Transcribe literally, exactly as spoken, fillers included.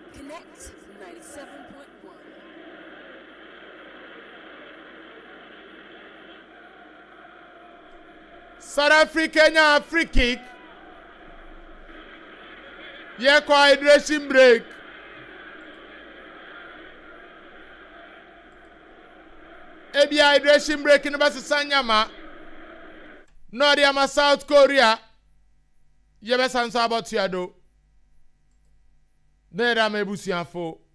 Connect ninety-seven point one. South Africa nya free kick. Ye kwa hydration break. Ebi hydration break in basi sanyama. North ama South Korea. Ye be sansa about yado. Nera mebusi anfo.